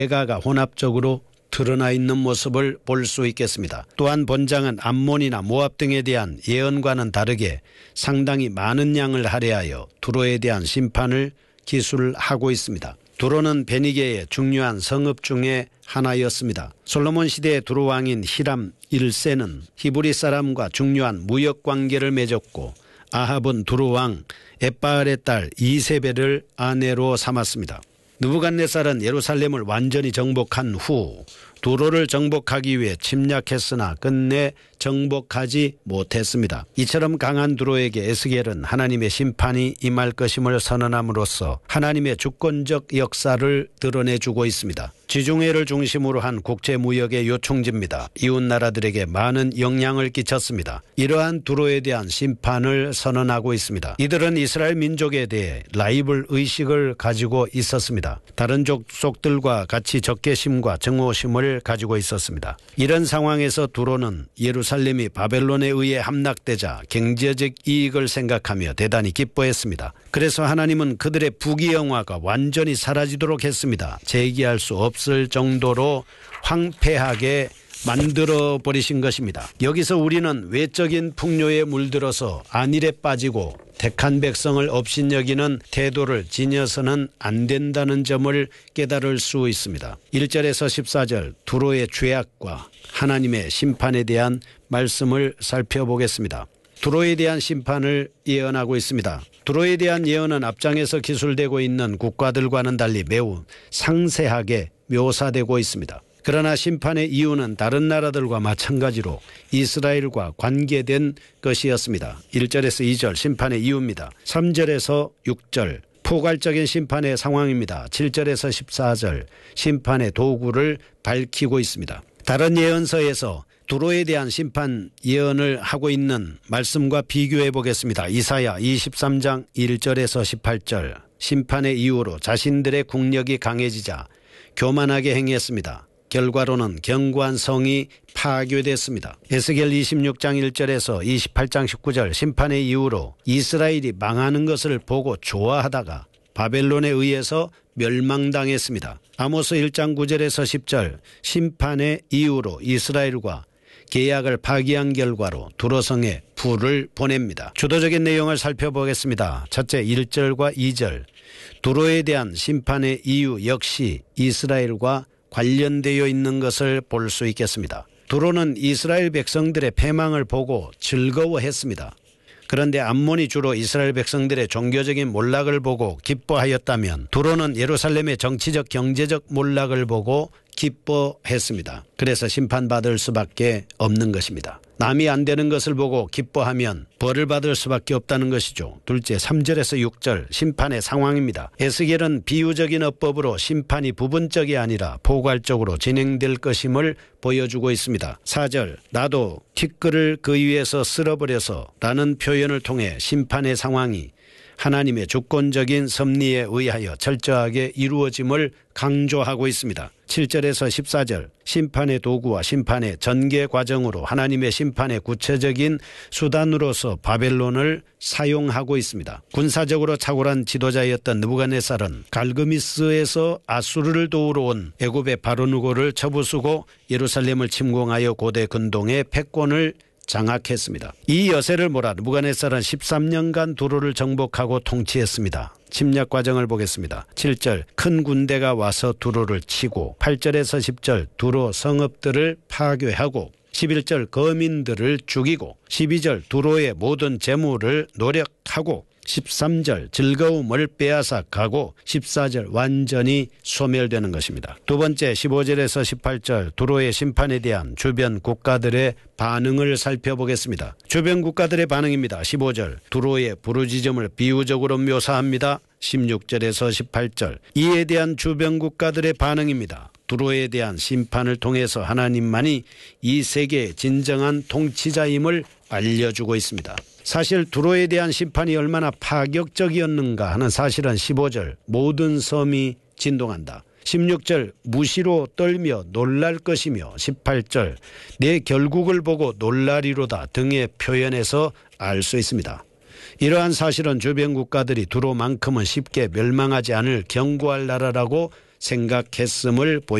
대가가 혼합적으로 드러나 있는 모습을 볼 수 있겠습니다. 또한 본장은 암몬이나 모압 등에 대한 예언과는 다르게 상당히 많은 양을 할애하여 두로에 대한 심판을 기술하고 있습니다. 두로는 베니게의 중요한 성읍 중에 하나였습니다. 솔로몬 시대의 두로 왕인 히람 1세는 히브리 사람과 중요한 무역 관계를 맺었고 아합은 두로 왕 엣바알의 딸 이세벨을 아내로 삼았습니다. 느부갓네살은 예루살렘을 완전히 정복한 후 두로를 정복하기 위해 침략했으나 끝내 정복하지 못했습니다. 이처럼 강한 두로에게 에스겔은 하나님의 심판이 임할 것임을 선언함으로써 하나님의 주권적 역사를 드러내주고 있습니다. 지중해를 중심으로 한 국제무역의 요충지입니다. 이웃 나라들에게 많은 영향을 끼쳤습니다. 이러한 두로에 대한 심판을 선언하고 있습니다. 이들은 이스라엘 민족에 대해 라이벌 의식을 가지고 있었습니다. 다른 족속들과 같이 적개심과 증오심을 가지고 있었습니다. 이런 상황에서 두로는 예루살렘이 바벨론에 의해 함락되자 경제적 이익을 생각하며 대단히 기뻐했습니다. 그래서 하나님은 그들의 부귀영화가 완전히 사라지도록 했습니다. 재기할 수 없을 정도로 황폐하게 만들어 버리신 것입니다. 여기서 우리는 외적인 풍요에 물들어서 안일에 빠지고 택한 백성을 업신여기는 태도를 지녀서는 안 된다는 점을 깨달을 수 있습니다. 1절에서 14절 두로의 죄악과 하나님의 심판에 대한 말씀을 살펴보겠습니다. 두로에 대한 심판을 예언하고 있습니다. 두로에 대한 예언은 앞장에서 기술되고 있는 국가들과는 달리 매우 상세하게 묘사되고 있습니다. 그러나 심판의 이유는 다른 나라들과 마찬가지로 이스라엘과 관계된 것이었습니다. 1절에서 2절 심판의 이유입니다. 3절에서 6절 포괄적인 심판의 상황입니다. 7절에서 14절 심판의 도구를 밝히고 있습니다. 다른 예언서에서 두로에 대한 심판 예언을 하고 있는 말씀과 비교해 보겠습니다. 이사야 23장 1절에서 18절 심판의 이유로 자신들의 국력이 강해지자 교만하게 행했습니다. 결과로는 견고한 성이 파괴됐습니다. 에스겔 26장 1절에서 28장 19절 심판의 이유로 이스라엘이 망하는 것을 보고 좋아하다가 바벨론에 의해서 멸망당했습니다. 아모스 1장 9절에서 10절 심판의 이유로 이스라엘과 계약을 파기한 결과로 두로성에 불을 보냅니다. 주도적인 내용을 살펴보겠습니다. 첫째 1절과 2절 두로에 대한 심판의 이유 역시 이스라엘과 관련되어 있는 것을 볼 수 있겠습니다. 두로는 이스라엘 백성들의 패망을 보고 즐거워했습니다. 그런데 암몬이 주로 이스라엘 백성들의 종교적인 몰락을 보고 기뻐하였다면 두로는 예루살렘의 정치적 경제적 몰락을 보고 기뻐했습니다. 그래서 심판받을 수밖에 없는 것입니다. 남이 안 되는 것을 보고 기뻐하면 벌을 받을 수밖에 없다는 것이죠. 둘째 3절에서 6절 심판의 상황입니다. 에스겔은 비유적인 어법으로 심판이 부분적이 아니라 포괄적으로 진행될 것임을 보여주고 있습니다. 4절 나도 티끌을 그 위에서 쓸어버려서 라는 표현을 통해 심판의 상황이 하나님의 주권적인 섭리에 의하여 철저하게 이루어짐을 강조하고 있습니다. 7절에서 14절 심판의 도구와 심판의 전개 과정으로 하나님의 심판의 구체적인 수단으로서 바벨론을 사용하고 있습니다. 군사적으로 탁월한 지도자였던 느부갓네살은 갈그미스에서 아수르를 도우러 온 애굽의 바로누고를 쳐부수고 예루살렘을 침공하여 고대 근동의 패권을 장악했습니다. 이 여세를 몰아 느부갓네살은 13년간 두로를 정복하고 통치했습니다. 침략 과정을 보겠습니다. 7절 큰 군대가 와서 두로를 치고 8절에서 10절 두로 성읍들을 파괴하고 11절 거민들을 죽이고 12절 두로의 모든 재물을 노력하고 13절 즐거움을 빼앗아 가고 14절 완전히 소멸되는 것입니다. 두 번째 15절에서 18절 두로의 심판에 대한 주변 국가들의 반응을 살펴보겠습니다. 주변 국가들의 반응입니다. 15절 두로의 부르짖음을 비유적으로 묘사합니다. 16절에서 18절 이에 대한 주변 국가들의 반응입니다. 두로에 대한 심판을 통해서 하나님만이 이 세계의 진정한 통치자임을 알려주고 있습니다. 사실 두로에 대한 심판이 얼마나 파격적이었는가 하는 사실은 15절 모든 섬이 진동한다. 16절 무시로 떨며 놀랄 것이며 18절 내 결국을 보고 놀라리로다 등의 표현에서 알 수 있습니다. 이러한 사실은 주변 국가들이 두로만큼은 쉽게 멸망하지 않을 견고할 나라라고 생각했음을